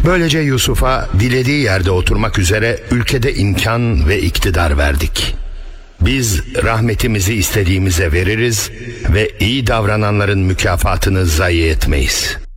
Böylece Yusuf'a dilediği yerde oturmak üzere ülkede imkan ve iktidar verdik. Biz rahmetimizi istediğimize veririz ve iyi davrananların mükafatını zayi etmeyiz.